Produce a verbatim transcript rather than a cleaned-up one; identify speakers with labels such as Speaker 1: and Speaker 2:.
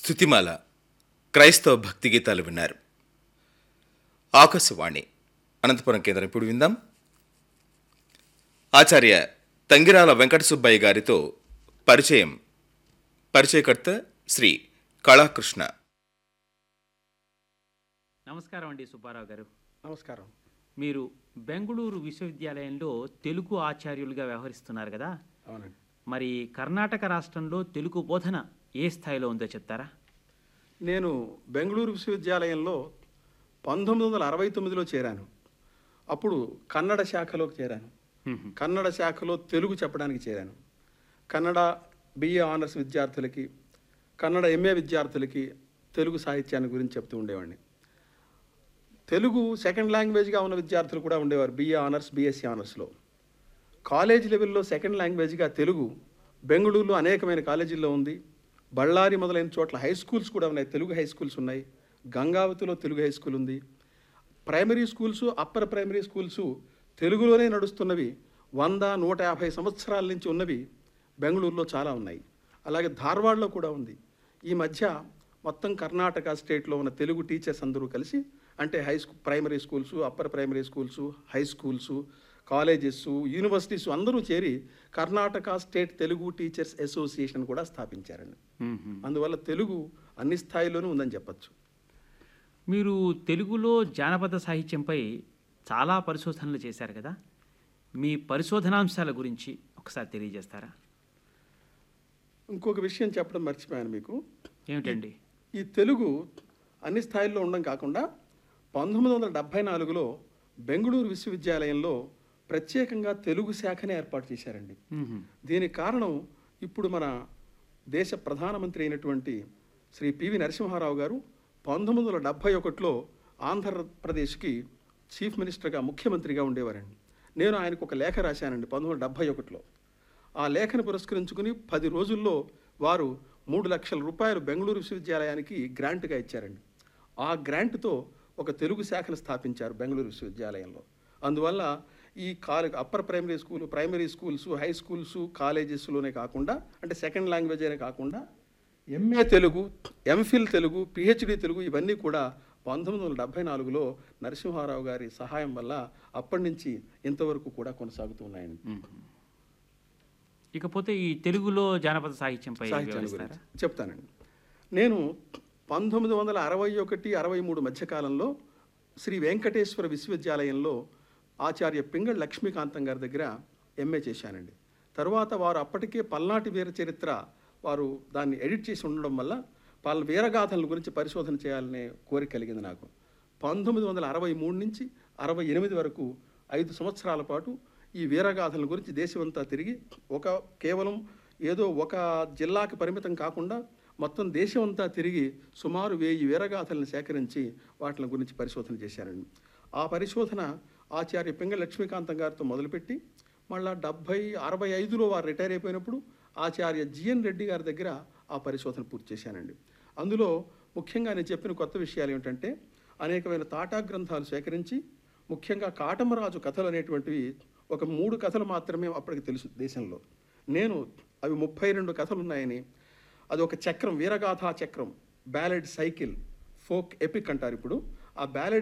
Speaker 1: స్తుతిమాల క్రైస్తవ భక్తి గీతాలు విన్నారు. ఆకాశవాణి అనంతపురం కేంద్రం. ఇప్పుడు విందాం ఆచార్య తంగిరాల వెంకట సుబ్బయ్య గారితో పరిచయం. పరిచయకర్త శ్రీ కళాకృష్ణ.
Speaker 2: నమస్కారం అండి సుబ్బారావు గారు.
Speaker 3: నమస్కారం.
Speaker 2: మీరు బెంగుళూరు విశ్వవిద్యాలయంలో తెలుగు ఆచార్యులుగా వ్యవహరిస్తున్నారు కదా.
Speaker 3: అవునండి.
Speaker 2: మరి కర్ణాటక రాష్ట్రంలో తెలుగు బోధన ఏ స్థాయిలో ఉందో చెప్తారా?
Speaker 3: నేను బెంగళూరు విశ్వవిద్యాలయంలో పంతొమ్మిది వందల అరవై తొమ్మిదిలో చేరాను. అప్పుడు కన్నడ శాఖలోకి చేరాను. కన్నడ శాఖలో తెలుగు చెప్పడానికి చేరాను. కన్నడ బిఏ ఆనర్స్ విద్యార్థులకి, కన్నడ ఎంఏ విద్యార్థులకి తెలుగు సాహిత్యాన్ని గురించి చెప్తూ ఉండేవాడిని. తెలుగు సెకండ్ లాంగ్వేజ్గా ఉన్న విద్యార్థులు కూడా ఉండేవారు బిఏ ఆనర్స్, బిఎస్సీ ఆనర్స్లో. కాలేజ్ లెవెల్లో సెకండ్ లాంగ్వేజ్గా తెలుగు బెంగళూరులో అనేకమైన కాలేజీల్లో ఉంది. బళ్ళారి మొదలైన చోట్ల హై స్కూల్స్ కూడా ఉన్నాయి, తెలుగు హై స్కూల్స్ ఉన్నాయి. గంగావతిలో తెలుగు హై స్కూల్ ఉంది. Primary schools, upper primary schools తెలుగులోనే నడుస్తున్నవి వంద నూట యాభై సంవత్సరాల నుంచి ఉన్నవి బెంగళూరులో చాలా ఉన్నాయి. అలాగే ధార్వాడలో కూడా ఉంది. ఈ మధ్య మొత్తం కర్ణాటక స్టేట్లో ఉన్న తెలుగు టీచర్స్ అందరూ కలిసి, అంటే high school, primary schools, upper primary schools, high schools, colleges, universities అందరూ చేరి Karnataka state Telugu teachers association కూడా స్థాపించారండి. అందువల్ల తెలుగు అన్ని స్థాయిలోనూ ఉందని చెప్పచ్చు.
Speaker 2: మీరు తెలుగులో జానపద సాహిత్యంపై చాలా పరిశోధనలు చేశారు కదా. మీ పరిశోధనాంశాల గురించి ఒకసారి తెలియజేస్తారా?
Speaker 3: ఇంకొక విషయం చెప్పడం మర్చిపోయాను మీకు.
Speaker 2: ఏమిటండి?
Speaker 3: ఈ తెలుగు అన్ని స్థాయిల్లో ఉండడం కాకుండా పంతొమ్మిది వందల డెబ్భై నాలుగులో బెంగళూరు విశ్వవిద్యాలయంలో ప్రత్యేకంగా తెలుగు శాఖనే ఏర్పాటు చేశారండి. దీనికి కారణం ఇప్పుడు మన దేశ ప్రధానమంత్రి అయినటువంటి శ్రీ పివి నరసింహారావు గారు పంతొమ్మిది వందల డెబ్భై ఒకటిలో ఆంధ్రప్రదేశ్కి చీఫ్ మినిస్టర్గా, ముఖ్యమంత్రిగా ఉండేవారండి. నేను ఆయనకు ఒక లేఖ రాశానండి పంతొమ్మిది వందల డెబ్భై ఒకటిలో. ఆ లేఖను పురస్కరించుకుని పది రోజుల్లో వారు మూడు లక్షల రూపాయలు బెంగళూరు విశ్వవిద్యాలయానికి గ్రాంట్గా ఇచ్చారండి. ఆ గ్రాంట్తో ఒక తెలుగు శాఖను స్థాపించారు బెంగళూరు విశ్వవిద్యాలయంలో. అందువల్ల ఈ college, upper primary school, primary schools, high schools, కాలేజెస్లోనే కాకుండా, అంటే సెకండ్ లాంగ్వేజ్ అనే కాకుండా MA Telugu, MPhil Telugu, PhD Telugu ఇవన్నీ కూడా పంతొమ్మిది వందల డెబ్భై నాలుగులో నరసింహారావు గారి సహాయం వల్ల అప్పటి నుంచి ఇంతవరకు కూడా కొనసాగుతూ ఉన్నాయండి.
Speaker 2: ఇకపోతే ఈ తెలుగులో జానపద సాహిత్యంపై
Speaker 3: సాహిత్యాన్ని గురించి చెప్తానండి. నేను పంతొమ్మిది వందల అరవై ఒకటి అరవై మూడు మధ్యకాలంలో శ్రీ వెంకటేశ్వర విశ్వవిద్యాలయంలో ఆచార్య పింగళ లక్ష్మీకాంతం గారి దగ్గర ఎంఏ చేశానండి. తర్వాత వారు అప్పటికే పల్నాటి వీర చరిత్ర వారు దాన్ని ఎడిట్ చేసి ఉండడం వల్ల వాళ్ళ వీరగాథల గురించి పరిశోధన చేయాలనే కోరిక కలిగింది నాకు. పంతొమ్మిది వందల అరవై మూడు నుంచి అరవై ఎనిమిది వరకు ఐదు సంవత్సరాల పాటు ఈ వీరగాథల గురించి దేశమంతా తిరిగి, ఒక కేవలం ఏదో ఒక జిల్లాకి పరిమితం కాకుండా మొత్తం దేశం అంతా తిరిగి సుమారు వెయ్యి వీరగాథలను సేకరించి వాటి గురించి పరిశోధన చేశారండి. ఆ పరిశోధన ఆచార్య పింగళ లక్ష్మీకాంతం గారితో మొదలుపెట్టి మళ్ళా డెబ్భై అరవై ఐదులో వారు రిటైర్ అయిపోయినప్పుడు ఆచార్య జిఎన్ రెడ్డి గారి దగ్గర ఆ పరిశోధన పూర్తి చేశానండి. అందులో ముఖ్యంగా నేను చెప్పిన కొత్త విషయాలు ఏమిటంటే, అనేకమైన తాటా గ్రంథాలు సేకరించి, ముఖ్యంగా కాటమరాజు కథలు అనేటువంటివి ఒక మూడు కథలు మాత్రమే అప్పటికి తెలుసు దేశంలో. నేను అవి ముప్పై రెండు కథలు ఉన్నాయని, అది ఒక చక్రం, వీరగాథా చక్రం, బ్యాలెడ్ సైకిల్, ఫోక్ ఎపిక్ అంటారు ఇప్పుడు. ఆ బ్యాలెడ్